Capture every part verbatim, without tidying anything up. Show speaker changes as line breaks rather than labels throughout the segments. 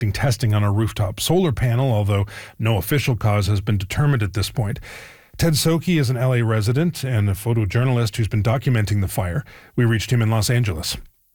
conducting testing on a rooftop solar panel, although no official cause has been determined at this point. Ted Soki is an L A resident and a photojournalist who's been documenting the fire. We reached him in Los Angeles.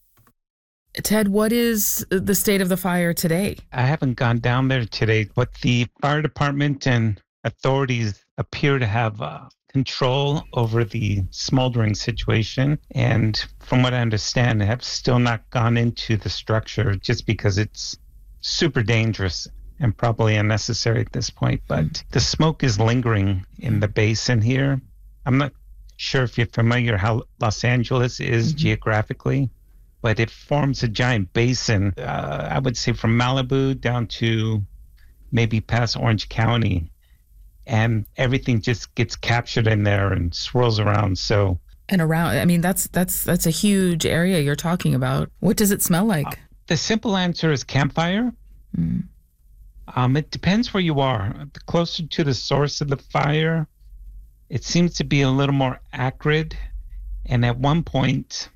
Ted, what is the state of the fire today?
I haven't gone down there today, but the fire department and authorities appear to have uh, control over the smoldering situation. And from what I understand, have still not gone into the structure just because it's super dangerous and probably unnecessary at this point. But the smoke is lingering in the basin here. I'm not sure if you're familiar how Los Angeles is mm-hmm. geographically, but it forms a giant basin, uh, I would say from Malibu down to maybe past Orange County. And everything just gets captured in there and swirls around. So
and around, I mean, that's that's that's a huge area you're talking about. What does it smell like? Uh,
the simple answer is campfire. Mm. Um, it depends where you are. The closer to the source of the fire, it seems to be a little more acrid. And at one point,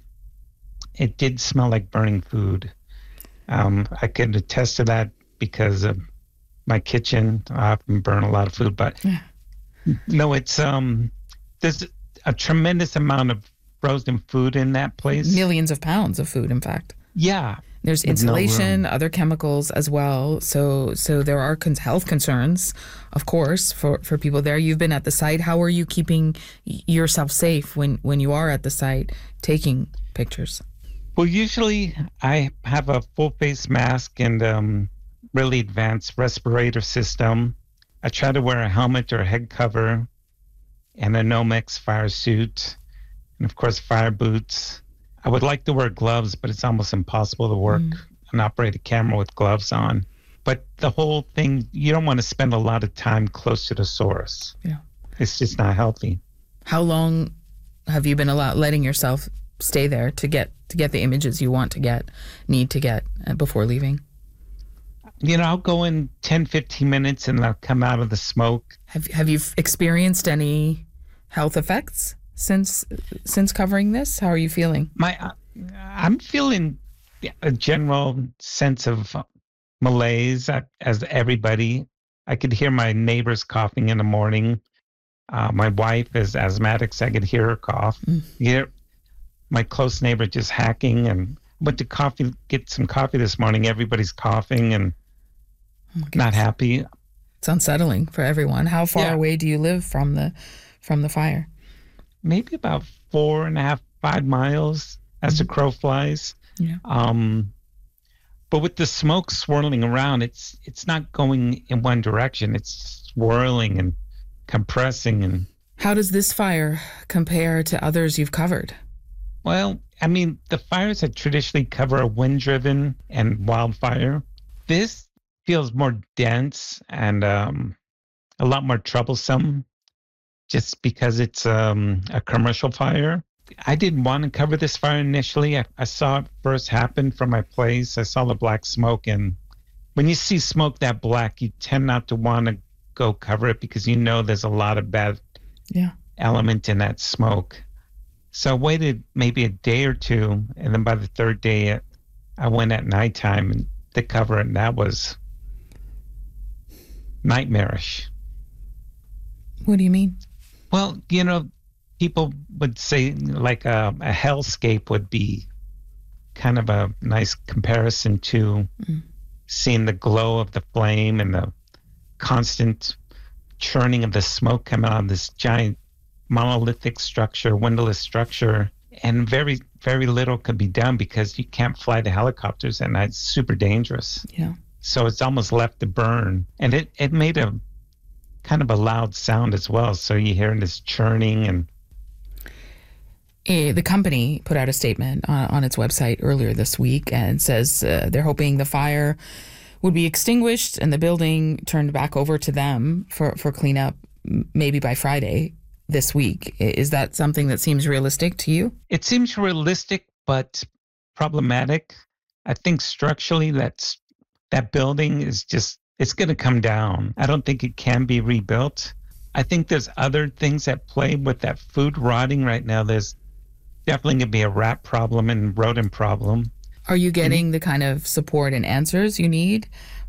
it did smell like burning food. Um, I could attest to that because of my kitchen. I often burn a lot of food, but yeah. no, it's um, there's a tremendous amount of frozen food in that place.
Millions of pounds of food, in fact.
Yeah.
There's insulation, no other chemicals as well. So so there are con- health concerns, of course, for, for people there. You've been at the site. How are you keeping yourself safe when, when you are at the site taking pictures?
Well, usually I have a full face mask and um, really advanced respirator system. I try to wear a helmet or a head cover and a Nomex fire suit, and of course fire boots. I would like to wear gloves, but it's almost impossible to work mm. and operate a camera with gloves on. But the whole thing, you don't want to spend a lot of time close to the source.
Yeah,
it's just not healthy.
How long have you been allowed, letting yourself stay there to get to get the images you want to get, need to get uh, before leaving?
You know, I'll go in ten, fifteen minutes and I'll come out of the smoke.
Have Have you experienced any health effects since since covering this? How are you feeling?
My, uh, I'm feeling a general sense of malaise, uh, as everybody. I could hear my neighbors coughing in the morning. Uh, my wife is asthmatic, so I could hear her cough. Mm. Hear my close neighbor just hacking, and went to coffee get some coffee this morning. Everybody's coughing and oh, not happy.
It's unsettling for everyone. How far
yeah.
away do you live from the from the fire?
Maybe about four and a half, five miles as mm-hmm. the crow flies.
Yeah.
Um, but with the smoke swirling around, it's it's not going in one direction. It's swirling and compressing. And
how does this fire compare to others you've covered?
Well, I mean, the fires that traditionally cover a wind-driven and wildfire, this feels more dense and um, a lot more troublesome just because it's um, a commercial fire. I didn't want to cover this fire initially. I, I saw it first happen from my place. I saw the black smoke, and when you see smoke that black, you tend not to want to go cover it because you know there's a lot of bad
yeah.
element in that smoke. So I waited maybe a day or two, and then by the third day, I went at nighttime and to cover it, and that was nightmarish.
What do you mean?
Well, you know, people would say like a, a hellscape would be kind of a nice comparison to mm. seeing the glow of the flame and the constant churning of the smoke coming out of this giant monolithic structure, windowless structure, and very, very little could be done because you can't fly the helicopters at night. It's super dangerous.
Yeah.
So it's almost left to burn. And it, it made a kind of a loud sound as well. So you hear this churning and...
Uh, the company put out a statement on, on its website earlier this week and says uh, they're hoping the fire would be extinguished and the building turned back over to them for, for cleanup maybe by Friday this week. Is that something that seems realistic to you?
It seems realistic, but problematic. I think structurally that's that building is just, it's going to come down. I don't think it can be rebuilt. I think there's other things at play with that food rotting right now. There's definitely going to be a rat problem and rodent problem.
Are you getting mm-hmm. the kind of support and answers you need